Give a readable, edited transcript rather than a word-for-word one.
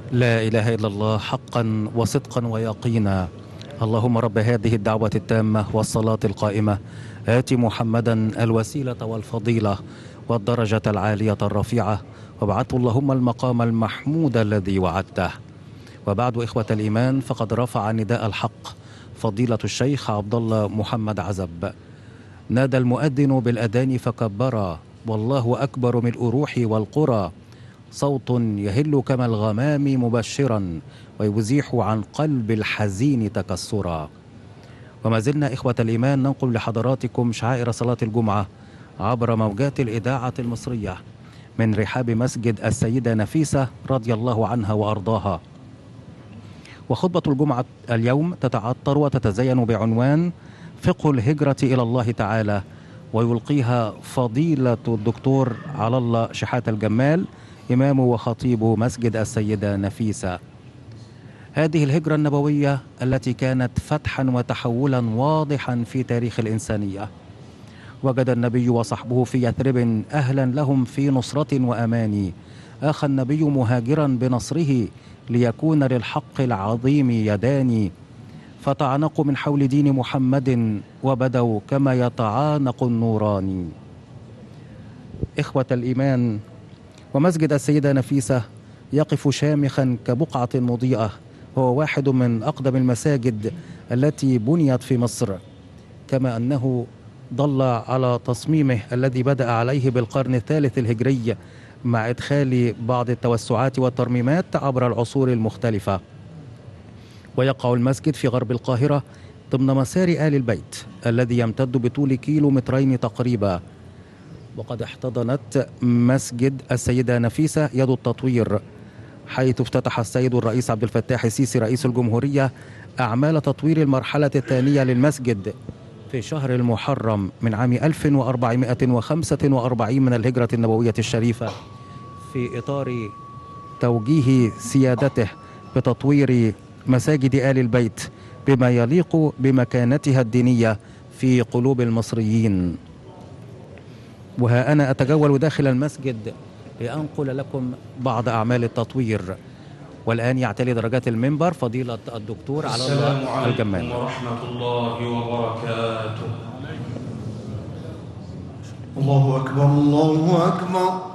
لا إله إلا الله حقا وصدقا ويقينا. اللهم رب هذه الدعوة التامة والصلاة القائمة آت محمدا الوسيلة والفضيلة والدرجة العالية الرفيعة وابعثه اللهم المقام المحمود الذي وعدته. وبعد إخوة الإيمان، فقد رفع نداء الحق فضيلة الشيخ عبد الله محمد عزب. نادى المؤذن بالأذان فكبرا والله أكبر من الأروح والقرى، صوت يهل كما الغمام مبشرا ويزيح عن قلب الحزين تكسرا. وما زلنا إخوة الإيمان ننقل لحضراتكم شعائر صلاة الجمعة عبر موجات الإذاعة المصرية من رحاب مسجد السيدة نفيسة رضي الله عنها وأرضاها. وخطبة الجمعة اليوم تتعطر وتتزين بعنوان فقه الهجرة إلى الله تعالى، ويلقيها فضيلة الدكتور على الله شحاتة الجمال، إمام وخطيب مسجد السيدة نفيسة. هذه الهجرة النبوية التي كانت فتحا وتحولا واضحا في تاريخ الإنسانية. وجد النبي وصحبه في يثرب أهلا لهم في نصرة وأمان، آخى النبي مهاجرا بنصره ليكون للحق العظيم يدان، فتعانقوا من حول دين محمد وبدوا كما يتعانق النوران. إخوة الإيمان، ومسجد السيدة نفيسة يقف شامخا كبقعة مضيئة، هو واحد من أقدم المساجد التي بنيت في مصر، كما أنه ضل على تصميمه الذي بدأ عليه بالقرن الثالث الهجري مع إدخال بعض التوسعات والترميمات عبر العصور المختلفة. ويقع المسجد في غرب القاهرة ضمن مسار آل البيت الذي يمتد بطول كيلومترين تقريبا. وقد احتضنت مسجد السيدة نفيسة يد التطوير، حيث افتتح السيد الرئيس عبد الفتاح السيسي رئيس الجمهورية أعمال تطوير المرحلة الثانية للمسجد في شهر المحرم من عام 1445 من الهجرة النبوية الشريفة، في إطار توجيه سيادته بتطوير مساجد آل البيت بما يليق بمكانتها الدينية في قلوب المصريين. وها أنا أتجول داخل المسجد لأنقل لكم بعض أعمال التطوير. والآن يعتلي درجات المنبر فضيلة الدكتور على الله الجمال. السلام عليكم ورحمة الله وبركاته. الله أكبر الله أكبر.